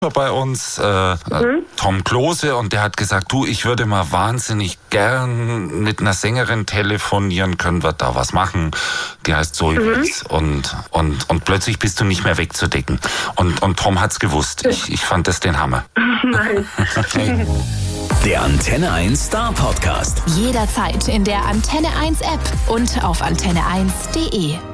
bei uns, Tom Klose, und der hat gesagt, du, ich würde mal wahnsinnig gern mit einer Sängerin telefonieren, können wir da was machen? Die heißt Zoe und plötzlich bist du nicht mehr wegzudecken. Und Tom hat's gewusst. Ich fand das den Hammer. Nein. Der Antenne 1 Star Podcast. Jederzeit in der Antenne 1 App und auf antenne1.de.